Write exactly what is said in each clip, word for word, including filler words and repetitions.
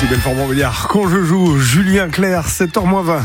Ici Belfort-Montbéliard, quand je joue Julien Clerc, sept heures moins vingt.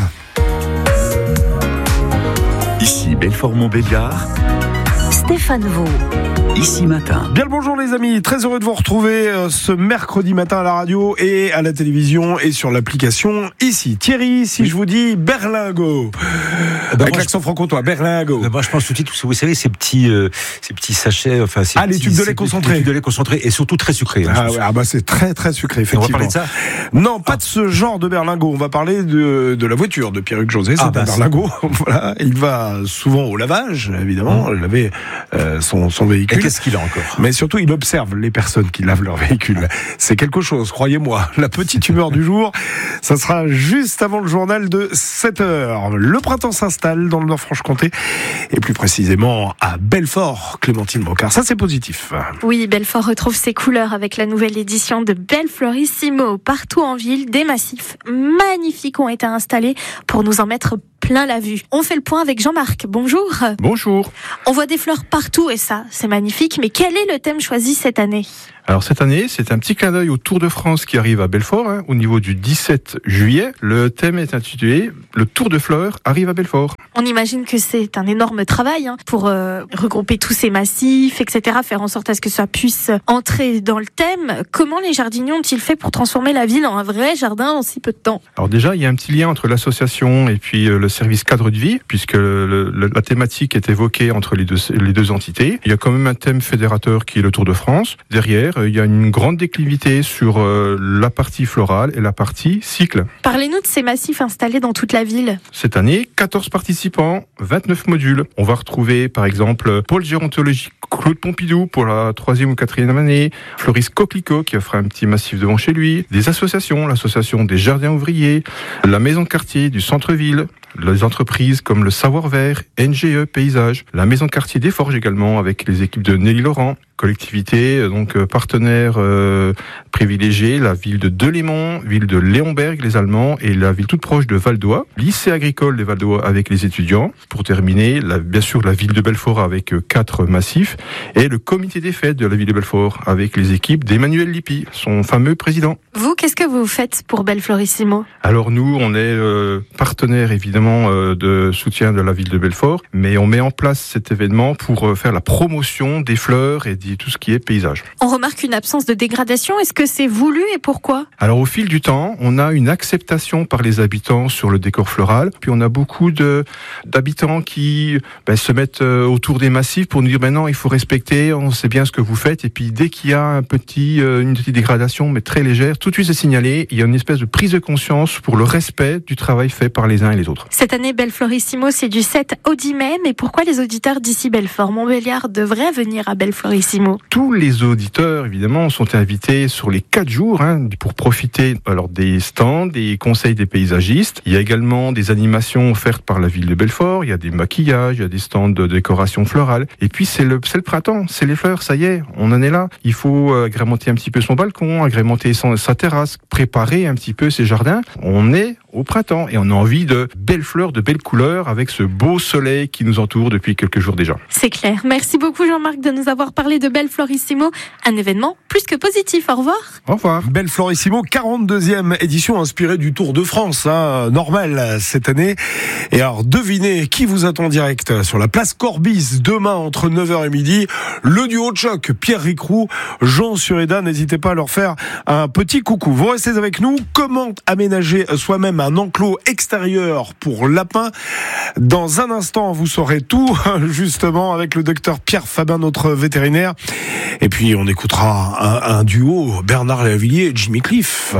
Ici Belfort-Montbéliard, Stéphane Vaux. Ici Matin. Bien le bonjour les amis, très heureux de vous retrouver ce mercredi matin à la radio et à la télévision et sur l'application Ici. Thierry, si oui. je vous dis berlingot, ben avec l'accent je... franc-comtois, berlingot. Ben moi je pense tout de suite, vous savez, ces petits, euh, ces petits sachets, enfin ces ah petits, les tubes de lait concentrés, les tubes de lait concentrés et surtout très sucrés. Hein, ah, ouais, ah bah c'est très très sucré effectivement. Et on va parler de ça. Non, pas ah. de ce genre de berlingot. On va parler de de la voiture de Pierre-Hugues José. C'est ah, bah, un berlingot. Voilà, il va souvent au lavage, évidemment, mmh. laver euh, son son véhicule. Et qu'est-ce qu'il a encore? Mais surtout, il observe les personnes qui lavent leur véhicule. C'est quelque chose, croyez-moi. La petite humeur du jour, ça sera juste avant le journal de sept heures. Le printemps s'installe dans le Nord-Franche-Comté, et plus précisément à Belfort, Clémentine Brocard. Ça, c'est positif. Oui, Belfort retrouve ses couleurs avec la nouvelle édition de Belflorissimo. Partout en ville, des massifs magnifiques ont été installés pour nous en mettre plein la vue. On fait le point avec Jean-Marc. Bonjour. Bonjour. On voit des fleurs partout et ça, c'est magnifique. Mais quel est le thème choisi cette année ? Alors cette année, c'est un petit clin d'œil au Tour de France qui arrive à Belfort, hein, au niveau du dix-sept juillet. Le thème est intitulé « Le Tour de Fleurs arrive à Belfort ». On imagine que c'est un énorme travail hein, pour euh, regrouper tous ces massifs, et cetera, faire en sorte à ce que ça puisse entrer dans le thème. Comment les jardiniers ont-ils fait pour transformer la ville en un vrai jardin en si peu de temps ? Alors déjà, il y a un petit lien entre l'association et puis euh, le service cadre de vie, puisque le, le, la thématique est évoquée entre les deux, les deux entités. Il y a quand même un thème fédérateur qui est le Tour de France. Derrière, il y a une grande déclivité sur euh, la partie florale et la partie cycle. Parlez-nous de ces massifs installés dans toute la ville. Cette année, quatorze participants, vingt-neuf modules. On va retrouver par exemple Pôle gérontologique Claude Pompidou pour la troisième ou quatrième année, Floris Coquelicot qui offre un petit massif devant chez lui, des associations, l'association des jardins ouvriers, la maison de quartier du centre-ville, les entreprises comme le Savoir Vert, N G E Paysage, la maison de quartier des Forges également avec les équipes de Nelly Laurent, collectivité donc euh, partenaire euh, privilégié, la ville de Delémont, ville de Léonberg les Allemands et la ville toute proche de Val-d'Oie, lycée agricole des Val-d'Oie avec les étudiants. Pour terminer, la, bien sûr la ville de Belfort avec euh, quatre massifs et le comité des fêtes de la ville de Belfort avec les équipes d'Emmanuel Lippi, son fameux président. Vous, qu'est-ce que vous faites pour Belflorissimo ? Alors nous, on est euh, partenaire évidemment euh, de soutien de la ville de Belfort, mais on met en place cet événement pour euh, faire la promotion des fleurs et des tout ce qui est paysage. On remarque une absence de dégradation. Est-ce que c'est voulu et pourquoi ? Alors au fil du temps, on a une acceptation par les habitants sur le décor floral. Puis on a beaucoup de d'habitants qui ben, se mettent euh, autour des massifs pour nous dire ben non, il faut respecter, on sait bien ce que vous faites. Et puis dès qu'il y a un petit, euh, une petite dégradation, mais très légère, tout de suite c'est signalé. Il y a une espèce de prise de conscience pour le respect du travail fait par les uns et les autres. Cette année, Belflorissimo, c'est du sept au dix mai. Mais pourquoi les auditeurs d'ici Belfort-Montbéliard devraient venir à Belflorissimo ? Tous les auditeurs, évidemment, sont invités sur les quatre jours hein, pour profiter alors, des stands, des conseils des paysagistes. Il y a également des animations offertes par la ville de Belfort. Il y a des maquillages, il y a des stands de décoration florale. Et puis, c'est le, c'est le printemps, c'est les fleurs, ça y est, on en est là. Il faut agrémenter un petit peu son balcon, agrémenter son, sa terrasse, préparer un petit peu ses jardins. On est au printemps et on a envie de belles fleurs, de belles couleurs avec ce beau soleil qui nous entoure depuis quelques jours déjà. C'est clair. Merci beaucoup Jean-Marc de nous avoir parlé de Belflorissimo, un événement plus que positif. Au revoir. Au revoir. Belflorissimo, quarante-deuxième édition inspirée du Tour de France, hein, normal cette année. Et alors devinez qui vous attend en direct sur la place Corbis demain entre neuf heures et midi. Le duo de choc, Pierre Ricroux, Jean Sureda. N'hésitez pas à leur faire un petit coucou. Vous restez avec nous. Comment aménager soi-même un enclos extérieur pour lapins. Dans un instant, vous saurez tout, justement, avec le docteur Pierre Fabin, notre vétérinaire. Et puis, on écoutera un, un duo, Bernard Lavilliers et Jimmy Cliff.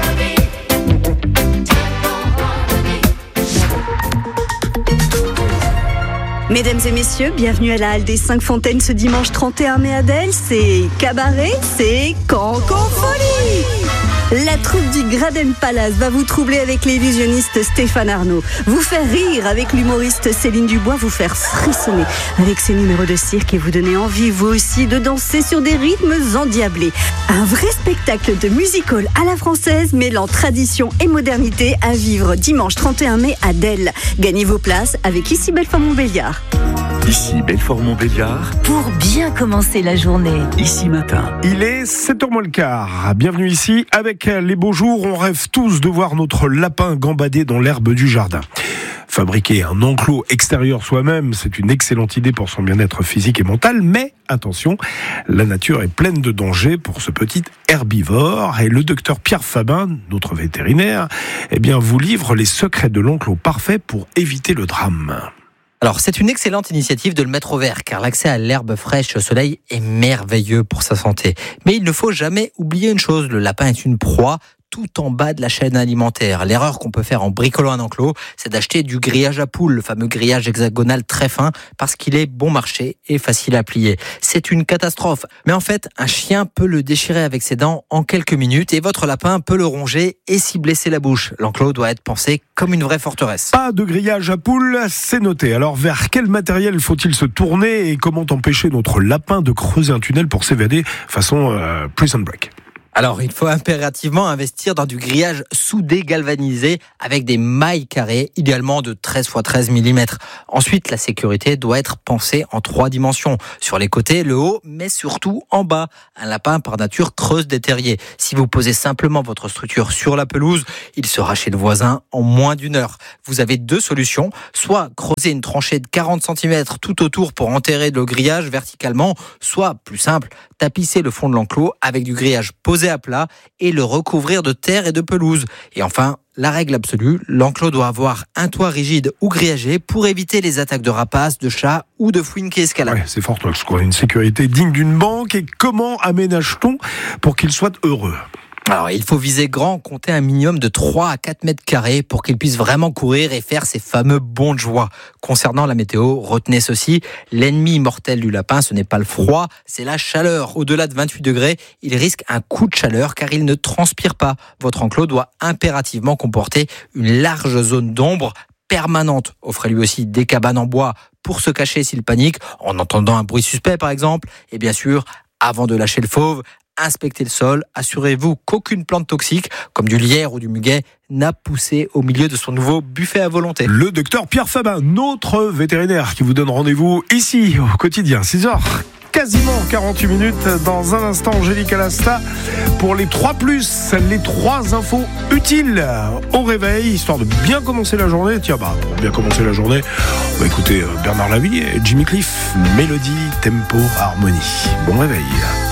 Mesdames et messieurs, bienvenue à la Halle des Cinq Fontaines ce dimanche trente et un mai à Delle. C'est cabaret, c'est Cancophonie. La troupe du Graden Palace va vous troubler avec l'illusionniste Stéphane Arnaud, vous faire rire avec l'humoriste Céline Dubois, vous faire frissonner avec ses numéros de cirque et vous donner envie, vous aussi, de danser sur des rythmes endiablés. Un vrai spectacle de music-hall à la française, mêlant tradition et modernité, à vivre dimanche trente et un mai à Delle. Gagnez vos places avec Ici Belfort-Montbéliard. Ici Belfort-Montbéliard. Pour bien commencer la journée. Ici Matin. Il est sept heures moins le quart. Bienvenue ici. Avec les beaux jours, on rêve tous de voir notre lapin gambader dans l'herbe du jardin. Fabriquer un enclos extérieur soi-même, c'est une excellente idée pour son bien-être physique et mental, mais attention, la nature est pleine de dangers pour ce petit herbivore et le docteur Pierre Fabin, notre vétérinaire, eh bien, vous livre les secrets de l'enclos parfait pour éviter le drame. Alors, c'est une excellente initiative de le mettre au vert, car l'accès à l'herbe fraîche au soleil est merveilleux pour sa santé. Mais il ne faut jamais oublier une chose, le lapin est une proie tout en bas de la chaîne alimentaire. L'erreur qu'on peut faire en bricolant un enclos, c'est d'acheter du grillage à poules, le fameux grillage hexagonal très fin, parce qu'il est bon marché et facile à plier. C'est une catastrophe. Mais en fait, un chien peut le déchirer avec ses dents en quelques minutes et votre lapin peut le ronger et s'y blesser la bouche. L'enclos doit être pensé comme une vraie forteresse. Pas de grillage à poules, c'est noté. Alors, vers quel matériel faut-il se tourner et comment empêcher notre lapin de creuser un tunnel pour s'évader façon euh, Prison Break ? Alors, il faut impérativement investir dans du grillage soudé galvanisé avec des mailles carrées, idéalement de treize fois treize millimètres. Ensuite, la sécurité doit être pensée en trois dimensions. Sur les côtés, le haut, mais surtout en bas. Un lapin, par nature, creuse des terriers. Si vous posez simplement votre structure sur la pelouse, il sera chez le voisin en moins d'une heure. Vous avez deux solutions. Soit creuser une tranchée de quarante centimètres tout autour pour enterrer le grillage verticalement, soit, plus simple, tapisser le fond de l'enclos avec du grillage posé à plat et le recouvrir de terre et de pelouse. Et enfin, la règle absolue, l'enclos doit avoir un toit rigide ou grillagé pour éviter les attaques de rapaces, de chats ou de fouines qui escaladent. Ouais, c'est fort, quoi. Une sécurité digne d'une banque. Et comment aménage-t-on pour qu'il soit heureux ? Alors, il faut viser grand, compter un minimum de trois à quatre mètres carrés pour qu'il puisse vraiment courir et faire ses fameux bonds de joie. Concernant la météo, retenez ceci, l'ennemi mortel du lapin, ce n'est pas le froid, c'est la chaleur. Au-delà de vingt-huit degrés, il risque un coup de chaleur car il ne transpire pas. Votre enclos doit impérativement comporter une large zone d'ombre permanente. Offrez-lui aussi des cabanes en bois pour se cacher s'il panique, en entendant un bruit suspect par exemple. Et bien sûr, avant de lâcher le fauve, inspectez le sol, assurez-vous qu'aucune plante toxique, comme du lierre ou du muguet, n'a poussé au milieu de son nouveau buffet à volonté. Le docteur Pierre Fabin, notre vétérinaire, qui vous donne rendez-vous ici, au quotidien, six heures. Quasiment quarante-huit minutes. Dans un instant, Angélique Alasta pour les trois plus, les trois infos utiles au réveil, histoire de bien commencer la journée. Tiens, bah, pour bien commencer la journée, on va écouter Bernard Lavilliers et Jimmy Cliff, mélodie, tempo, harmonie. Bon réveil.